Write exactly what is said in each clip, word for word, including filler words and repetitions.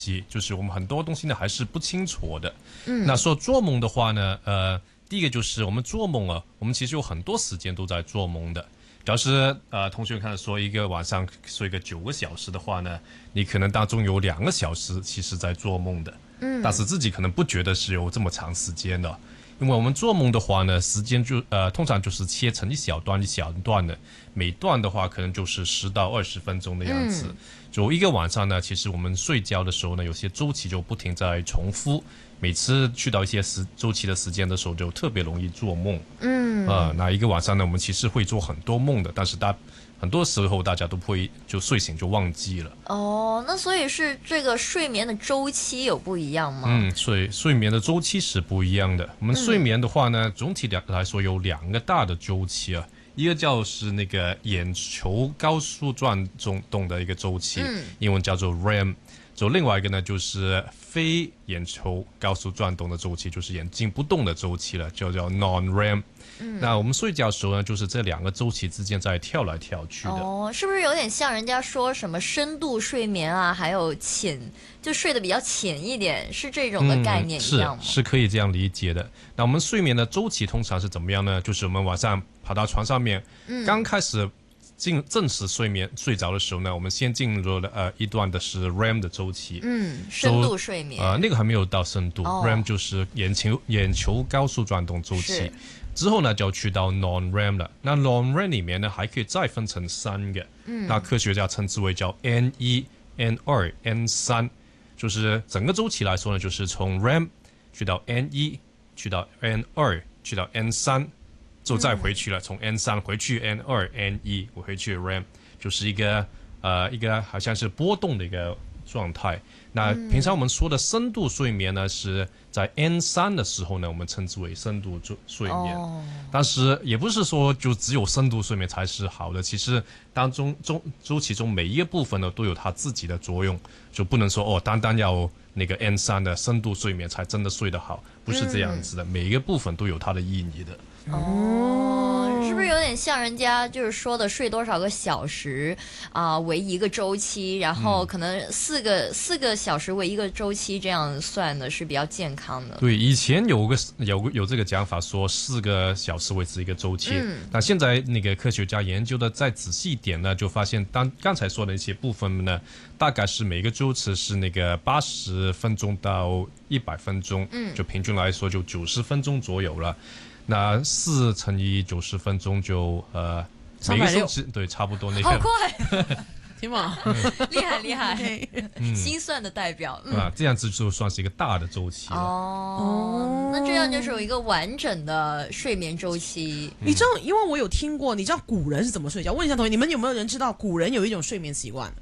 就是我们很多东西呢还是不清楚的。嗯，那说做梦的话呢，呃，第一个就是我们做梦啊，我们其实有很多时间都在做梦的。假设呃，同学看说一个晚上睡个九个小时的话呢，你可能当中有两个小时其实在做梦的，嗯，但是自己可能不觉得是有这么长时间的，因为我们做梦的话呢，时间就呃通常就是切成一小段一小段的，每段的话可能就是十到二十分钟的样子。嗯，就一个晚上呢，其实我们睡觉的时候呢，有些周期就不停在重复。每次去到一些时周期的时间的时候，就特别容易做梦。嗯，呃，那一个晚上呢，我们其实会做很多梦的，但是大很多时候大家都不会就睡醒就忘记了。 哦，那所以是这个睡眠的周期有不一样吗？ 嗯，睡睡眠的周期是不一样的。我们睡眠的话呢，嗯、总体来说有两个大的周期啊。一个叫是那个眼球高速转动的一个周期，嗯、英文叫做 R E M。就另外一个呢，就是非眼球高速转动的周期，就是眼睛不动的周期了，就叫 non-R E M。嗯，那我们睡觉的时候呢，就是这两个周期之间在跳来跳去的。 哦，是不是有点像人家说什么深度睡眠啊，还有浅，就睡得比较浅一点，是这种的概念一样吗？ 嗯、是是可以这样理解的。那我们睡眠的周期通常是怎么样呢？就是我们晚上跑到床上面，嗯、刚开始进正式睡眠睡着的时候呢，我们先进入了呃一段的是 R E M 的周期， 嗯，深度睡眠， 呃，那个还没有到深度、哦、R E M 就是眼球眼球高速转动周期。之后呢，就要去到 non-R E M 了。那 non-R E M 里面呢，还可以再分成三个，嗯，那科学家称之为叫 N 一、N 二、N 三，就是整个周期来说呢，就是从 R E M 去到 N 一，去到 N 二，去到 N 三。就再回去了，从 N 三回去 N 二 N 一，我回去 R E M， 就是一个呃一个好像是波动的一个状态。那平常我们说的深度睡眠呢，是在 N 三的时候呢，我们称之为深度睡眠。哦、但是也不是说就只有深度睡眠才是好的，其实当中中周期中每一个部分呢都有它自己的作用，就不能说哦单单要那个 N 三的深度睡眠才真的睡得好，不是这样子的，嗯、每一个部分都有它的意义的。 哦，是不是有点像人家就是说的睡多少个小时啊、呃、为一个周期，然后可能四个、嗯、四个小时为一个周期，这样算的是比较健康的。 对，以前有个有有这个讲法说四个小时为止一个周期，嗯，那现在那个科学家研究的再仔细一点呢，就发现当刚才说的一些部分呢，大概是每个周期是那个八十分钟到一百分钟，嗯，就平均来说就九十分钟左右了。那四乘以九十分钟就呃，每个周期对差不多那个。 好快， 挺好， 厉害厉害，嗯、心算的代表、 嗯、啊，这样子就算是一个大的周期了。 哦，那这样就是有一个完整的睡眠周期。 嗯、你知道，因为我有听过，你知道古人是怎么睡觉？问一下同学，你们有没有人知道古人有一种睡眠习惯？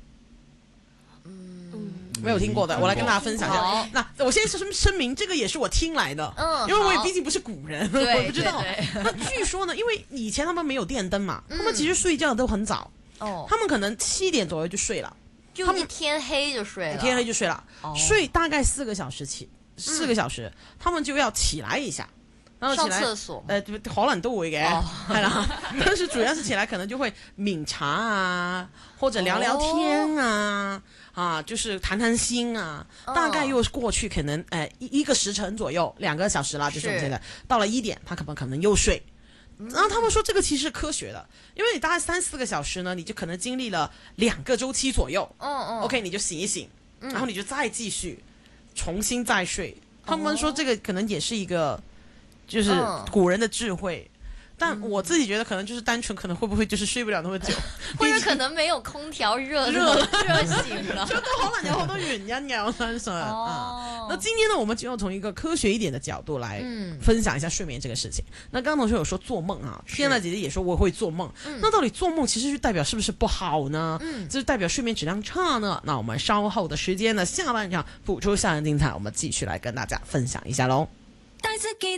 没有听过的，我来跟大家分享一下。那我先声声明，这个也是我听来的，嗯，因为我也毕竟不是古人，我不知道。那据说呢，因为以前他们没有电灯嘛，嗯、他们其实睡觉都很早，哦，他们可能七点左右就睡了， 就一天黑就睡了， 天黑就睡了，哦、睡大概四个小时起，四個小時，嗯、他們就要起來一下。然後起來上廁所， 呃，可能都會嘅，係啦。但是主要是起來可能就會抿茶啊，或者聊聊天啊，哦、啊，就是談談心啊。哦、大概又過去可能呃一一個時辰左右，兩個小時啦，就是我們現在到了一點，他可能可能又睡。然後他們說這個其實是科學的，因為你大概三四個小時呢，你就可能經歷了兩個週期左右。嗯嗯。OK， 你就醒一醒，然後你就再繼續重新再睡。他們說這個可能也是一個。就是古人的智慧，嗯、但我自己覺得可能就是單純，可能會不會就是睡不了那麼久， 或者可能沒有空調熱熱熱醒了， 就都可能有好多原因嘅，我相信。啊，那今天呢，我們就要從一個科學一點的角度來分享一下睡眠這個事情。嗯、那剛剛同學有說做夢啊，天娜姐姐也說我會做夢，嗯、那到底做夢其實就代表是不是不好呢？嗯，就是代表睡眠質量差呢？那我們稍後的時間呢，下半場補出校園精彩，我們繼續來跟大家分享一下嘍。